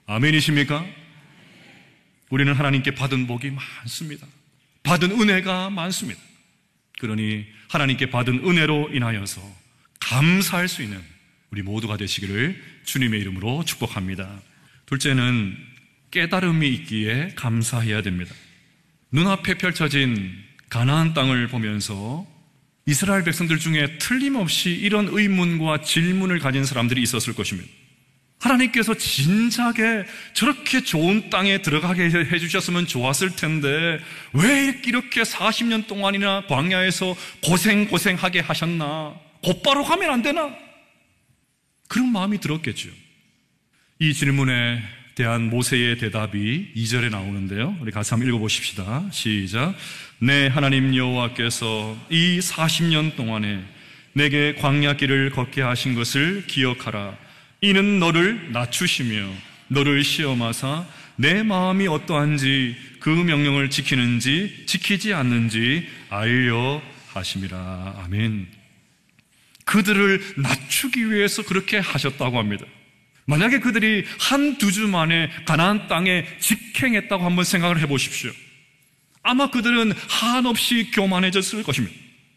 아멘이십니까? 우리는 하나님께 받은 복이 많습니다. 받은 은혜가 많습니다. 그러니 하나님께 받은 은혜로 인하여서 감사할 수 있는 우리 모두가 되시기를 주님의 이름으로 축복합니다. 둘째는 깨달음이 있기에 감사해야 됩니다. 눈앞에 펼쳐진 가나안 땅을 보면서 이스라엘 백성들 중에 틀림없이 이런 의문과 질문을 가진 사람들이 있었을 것입니다. 하나님께서 진작에 저렇게 좋은 땅에 들어가게 해주셨으면 좋았을 텐데 왜 이렇게 40년 동안이나 광야에서 고생하게 하셨나? 곧바로 가면 안 되나? 그런 마음이 들었겠죠. 이 질문에 대한 모세의 대답이 2절에 나오는데요. 우리 같이 한번 읽어보십시다. 시작. 내 하나님 여호와께서 이 40년 동안에 내게 광야길을 걷게 하신 것을 기억하라. 이는 너를 낮추시며 너를 시험하사 내 마음이 어떠한지 그 명령을 지키는지 지키지 않는지 알려 하심이라. 아멘. 그들을 낮추기 위해서 그렇게 하셨다고 합니다. 만약에 그들이 한두 주 만에 가나안 땅에 직행했다고 한번 생각을 해보십시오. 아마 그들은 한없이 교만해졌을 것입니다.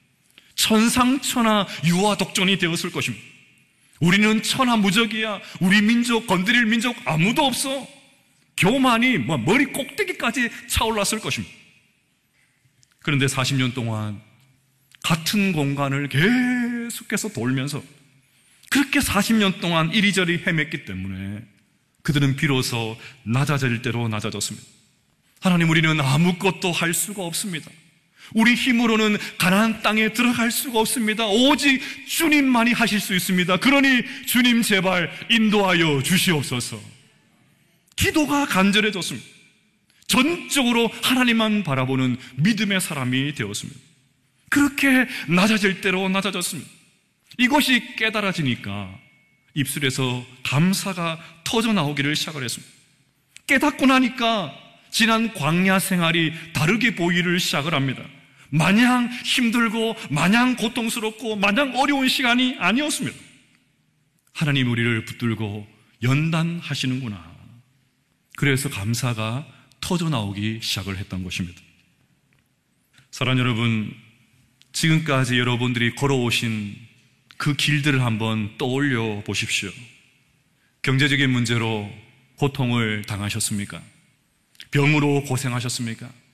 천상천하 유아독존이 되었을 것입니다. 우리는 천하무적이야. 우리 민족 건드릴 민족 아무도 없어. 교만이 머리 꼭대기까지 차올랐을 것입니다. 그런데 40년 동안 같은 공간을 계속해서 돌면서 그렇게 40년 동안 이리저리 헤맸기 때문에 그들은 비로소 낮아질 대로 낮아졌습니다. 하나님, 우리는 아무것도 할 수가 없습니다. 우리 힘으로는 가나안 땅에 들어갈 수가 없습니다. 오직 주님만이 하실 수 있습니다. 그러니 주님 제발 인도하여 주시옵소서. 기도가 간절해졌습니다. 전적으로 하나님만 바라보는 믿음의 사람이 되었습니다. 그렇게 낮아질 대로 낮아졌습니다. 이것이 깨달아지니까 입술에서 감사가 터져나오기를 시작을 했습니다. 깨닫고 나니까 지난 광야 생활이 다르게 보이기를 시작을 합니다. 마냥 힘들고 마냥 고통스럽고 마냥 어려운 시간이 아니었습니다. 하나님 우리를 붙들고 연단하시는구나. 그래서 감사가 터져나오기 시작을 했던 것입니다. 사랑하는 여러분, 지금까지 여러분들이 걸어오신 그 길들을 한번 떠올려 보십시오. 경제적인 문제로 고통을 당하셨습니까? 병으로 고생하셨습니까?